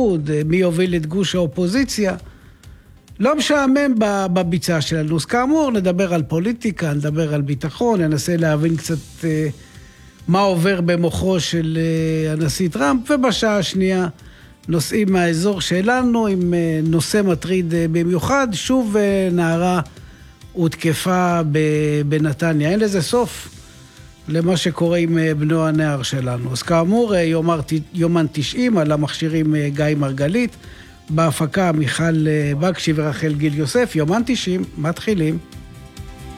הליכוד, מי יוביל את גוש האופוזיציה. לא משעמם בביצה שלנו. אז כאמור, נדבר על פוליטיקה, נדבר על ביטחון, ננסה להבין קצת מה עובר במוחו של הנשיא טראמפ, ובשעה השנייה נושאים מהאזור שלנו עם נושא מטריד במיוחד. שוב נערה הותקפה בנתניה. אין לזה סוף למה שקורה עם בנו הנער שלנו. אז כאמור, יומן 90 על המכשירים גיא מרגלית, בהפקה מיכל בקשי ורחל גיל יוסף. יומן 90, מתחילים.